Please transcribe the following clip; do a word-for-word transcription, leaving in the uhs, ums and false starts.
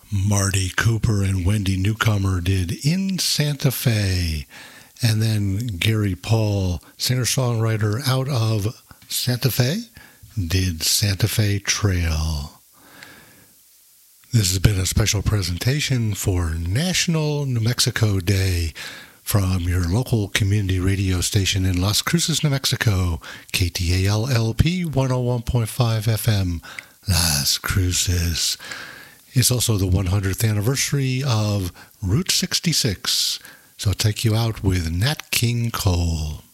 Marty Cooper and Wendy Newcomer did In Santa Fe. And then Gary Paul, singer-songwriter out of Santa Fe, did Santa Fe Trail. This has been a special presentation for National New Mexico Day from your local community radio station in Las Cruces, New Mexico, K T A L L P one oh one point five F M, Las Cruces. It's also the one hundredth anniversary of Route sixty-six, so I'll take you out with Nat King Cole.